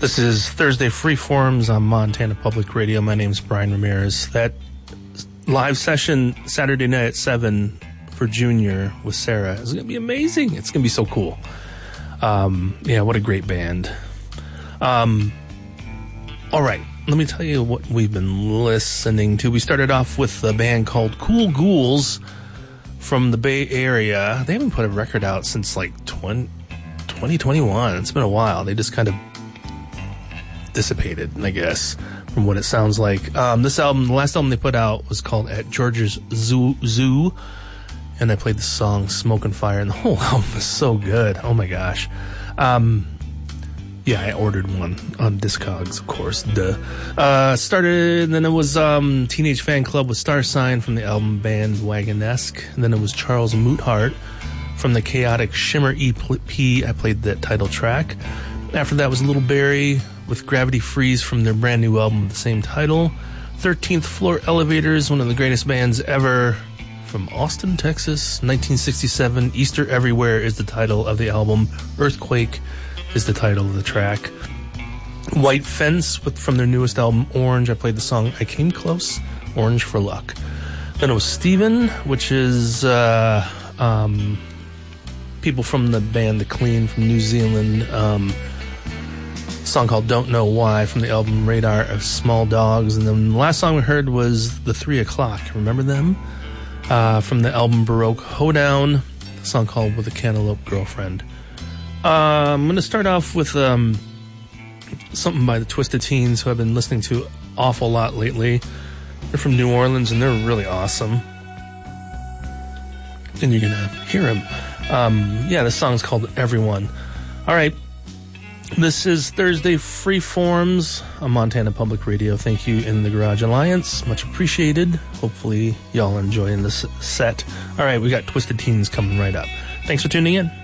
This is Thursday Freeforms on Montana Public Radio. My name's Brian Ramirez. That live session Saturday night at 7 for Junior with Sarah is going to be amazing. It's going to be so cool. Yeah, what a great band. All right, let me tell you what we've been listening to. We started off with a band called Cool Ghouls from the Bay Area. They haven't put a record out since like 2021. It's been a while. They just kind of dissipated, I guess, from what it sounds like. This album, the last album they put out was called At George's Zoo, and I played the song Smoke and Fire, and the whole album was so good. Oh my gosh. Yeah, I ordered one on Discogs, of course. Started, and then it was Teenage Fan Club with Star Sign from the album Bandwagonesque, and then it was Charles Moothart from the Chaotic Shimmer EP. I played that title track. After that was Little Barry with Gravity Freeze from their brand new album with the same title. 13th Floor Elevators, one of the greatest bands ever, from Austin, Texas, 1967. Easter Everywhere is the title of the album. Earthquake is the title of the track. White Fence from their newest album, Orange. I played the song I Came Close, Orange for Luck. Then it was Steven, which is people from the band The Clean from New Zealand. Song called Don't Know Why from the album Radar of Small Dogs. And then the last song we heard was The 3 O'Clock. Remember them? From the album Baroque Hoedown, a song called With a Cantaloupe Girlfriend. I'm going to start off with something by the Twisted Teens, who I've been listening to an awful lot lately. They're from New Orleans, and they're really awesome. And you're going to hear them. Yeah, this song's called Everyone. All right. This is Thursday Freeforms on Montana Public Radio. Thank you, In the Garage Alliance. Much appreciated. Hopefully y'all enjoying this set. All right, we got Twisted Teens coming right up. Thanks for tuning in.